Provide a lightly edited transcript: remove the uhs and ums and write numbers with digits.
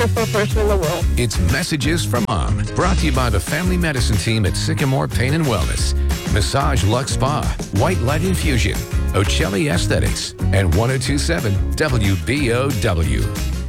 First in the world. It's Messages from Mom, brought to you by the family medicine team at Sycamore Pain and Wellness, Massage Lux Spa, White Light Infusion, Ocelli Aesthetics, and 1027 WBOW.